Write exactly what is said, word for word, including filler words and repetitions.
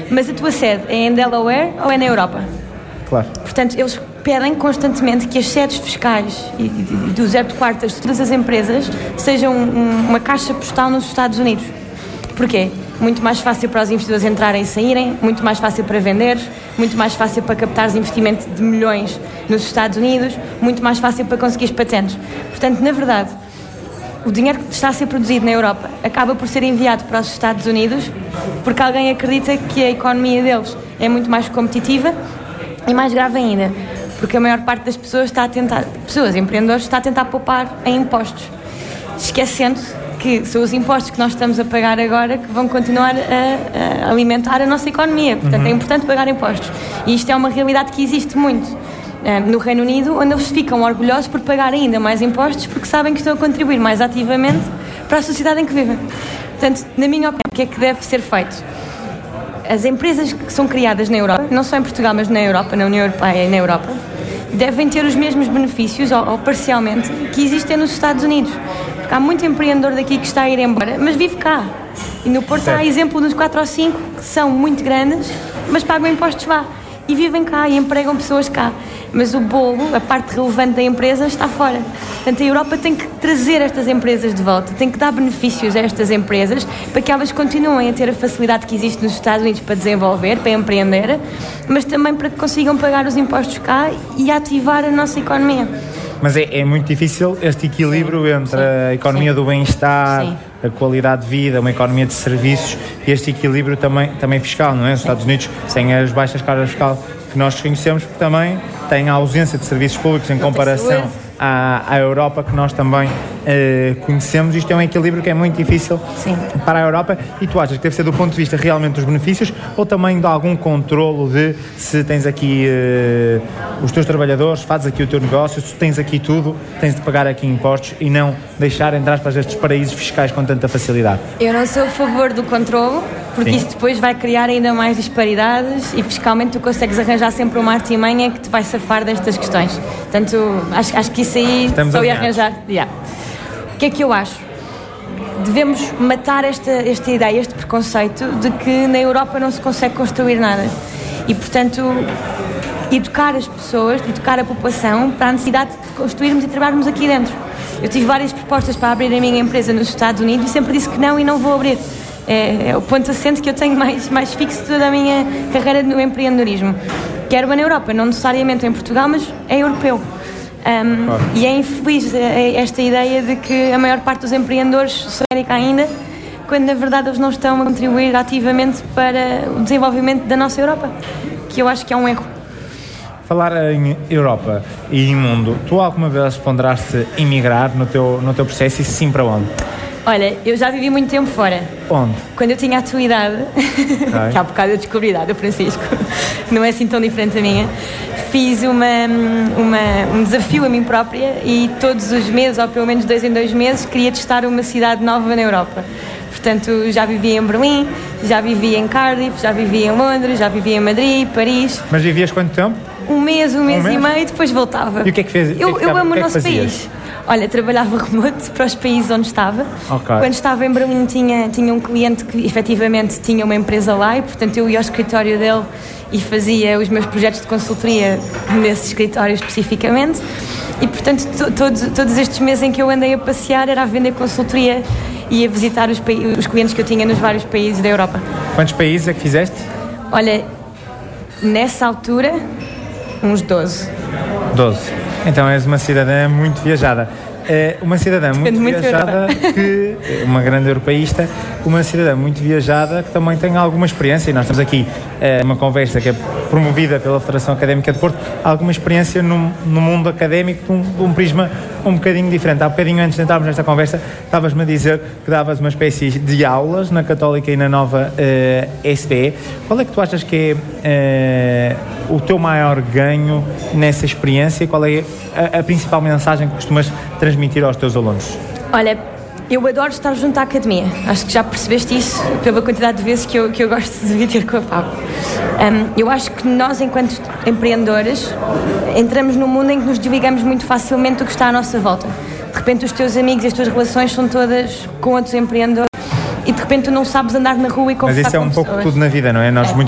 mas a tua sede é em Delaware ou é na Europa? Claro. Portanto, eles pedem constantemente que as sedes fiscais e, e, e dos headquarters de todas as empresas sejam um, uma caixa postal nos Estados Unidos. Porquê? Muito mais fácil para os investidores entrarem e saírem, muito mais fácil para vender, muito mais fácil para captares investimento de milhões nos Estados Unidos, muito mais fácil para conseguir patentes. Portanto, na verdade, o dinheiro que está a ser produzido na Europa acaba por ser enviado para os Estados Unidos porque alguém acredita que a economia deles é muito mais competitiva e mais grave ainda, porque a maior parte das pessoas está a tentar, pessoas, empreendedores, está a tentar poupar em impostos, esquecendo que são os impostos que nós estamos a pagar agora que vão continuar a, a alimentar a nossa economia. Portanto, uhum. é importante pagar impostos. E isto é uma realidade que existe muito uh, no Reino Unido, onde eles ficam orgulhosos por pagar ainda mais impostos porque sabem que estão a contribuir mais ativamente para a sociedade em que vivem. Portanto, na minha opinião, o que é que deve ser feito? As empresas que são criadas na Europa, não só em Portugal, mas na Europa, na União Europeia e na Europa, devem ter os mesmos benefícios, ou, ou parcialmente, que existem nos Estados Unidos. Porque há muito empreendedor daqui que está a ir embora, mas vive cá. E no Porto certo. Há exemplo dos quatro ou cinco que são muito grandes, mas pagam impostos lá. E vivem cá e empregam pessoas cá. Mas o bolo, a parte relevante da empresa, está fora. Portanto, a Europa tem que trazer estas empresas de volta, tem que dar benefícios a estas empresas para que elas continuem a ter a facilidade que existe nos Estados Unidos para desenvolver, para empreender, mas também para que consigam pagar os impostos cá e ativar a nossa economia. Mas é, é muito difícil este equilíbrio sim, entre sim, a economia sim. do bem-estar, sim. a qualidade de vida, uma economia de serviços e este equilíbrio também, também fiscal, não é? Os Estados Unidos têm as baixas cargas fiscais que nós conhecemos, porque também têm a ausência de serviços públicos em comparação à, à Europa, que nós também eh, conhecemos. Isto é um equilíbrio que é muito difícil Sim. para a Europa. E tu achas que deve ser do ponto de vista realmente dos benefícios ou também de algum controlo de se tens aqui eh, os teus trabalhadores, fazes aqui o teu negócio, se tens aqui tudo, tens de pagar aqui impostos e não deixar entrar para estes paraísos fiscais com tanta facilidade? Eu não sou a favor do controlo, porque Sim. isso depois vai criar ainda mais disparidades e fiscalmente tu consegues arranjar sempre uma artimanha que te vai safar destas questões. Portanto, acho, acho que isso aí Estamos só ia arranjar. Yeah. O que é que eu acho? Devemos matar esta, esta ideia, este preconceito de que na Europa não se consegue construir nada. E, portanto, educar as pessoas, educar a população para a necessidade de construirmos e trabalharmos aqui dentro. Eu tive várias propostas para abrir a minha empresa nos Estados Unidos e sempre disse que não e não vou abrir. É, é o ponto assente que eu tenho mais, mais fixo toda a minha carreira no empreendedorismo. Quero na Europa, não necessariamente em Portugal, mas é europeu. Um, claro. E é infeliz esta ideia de que a maior parte dos empreendedores são América ainda, quando na verdade eles não estão a contribuir ativamente para o desenvolvimento da nossa Europa, que eu acho que é um erro. Falar em Europa e em mundo, tu alguma vez ponderaste emigrar no teu, no teu processo e sim para onde? Olha, eu já vivi muito tempo fora. Onde? Quando eu tinha a tua idade, okay. que há bocado eu descobri a idade do Francisco, não é assim tão diferente da minha, fiz uma, uma, um desafio a mim própria e todos os meses, ou pelo menos dois em dois meses, queria testar uma cidade nova na Europa. Portanto, já vivi em Berlim, já vivi em Cardiff, já vivi em Londres, já vivi em Madrid, Paris. Mas vivias quanto tempo? Um mês, um mês, um mês? e meio, depois voltava. E o que é que fez? Eu, que é que eu amo o que nosso é que país. Olha, trabalhava remoto para os países onde estava. Okay. Quando estava em Berlim tinha, tinha um cliente que efetivamente tinha uma empresa lá e, portanto, eu ia ao escritório dele e fazia os meus projetos de consultoria nesse escritório especificamente. E, portanto, to, todos, todos estes meses em que eu andei a passear era a vender consultoria e a visitar os, os clientes que eu tinha nos vários países da Europa. Quantos países é que fizeste? Olha, nessa altura, uns doze. doze. Então és uma cidadã muito viajada. É uma cidadã muito, muito viajada, que, uma grande europeísta, uma cidadã muito viajada que também tem alguma experiência, e nós estamos aqui é, uma conversa que é promovida pela Federação Académica de Porto, alguma experiência no, no mundo académico de um, de um prisma um bocadinho diferente. Há bocadinho antes de entrarmos nesta conversa, estavas-me a dizer que davas uma espécie de aulas na Católica e na nova uh, S B E. Qual é que tu achas que é uh, o teu maior ganho nessa experiência e qual é a, a principal mensagem que costumas transmitir aos teus alunos? Olha, eu adoro estar junto à academia. Acho que já percebeste isso pela quantidade de vezes que eu, que eu gosto de vir ter com a Pablo. Um, eu acho que nós, enquanto empreendedores, entramos num mundo em que nos desligamos muito facilmente do que está à nossa volta. De repente os teus amigos e as tuas relações são todas com outros empreendedores e de repente tu não sabes andar na rua e conversar com pessoas. Mas isso é um pouco tudo na vida, não é? Nós é. muitas